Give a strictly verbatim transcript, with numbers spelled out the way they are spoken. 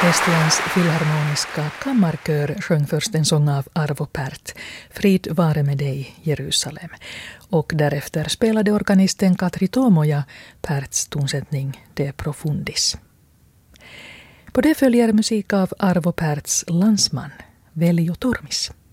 Estlands filharmoniska kammarkör sjöng först en sång av Arvo Pärt, Frid vare med dig, Jerusalem. Och därefter spelade organisten Katri Tomoja Pärts tonsättning De Profundis. På det följer musik av Arvo Pärts landsman, Veljo Turmis.